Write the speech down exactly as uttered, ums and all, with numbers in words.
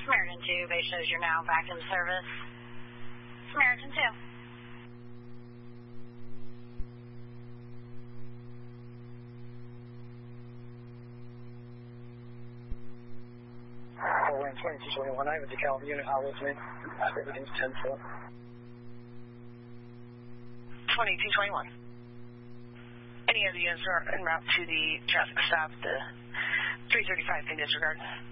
Samaritan two, base shows you're now back in service. Samaritan two. We're in twenty-two twenty-one over to Calvin unit, how with me? Everything's ten four. twenty-two twenty-one. Any other units are en route to the traffic stop, the three thirty-five thing disregard?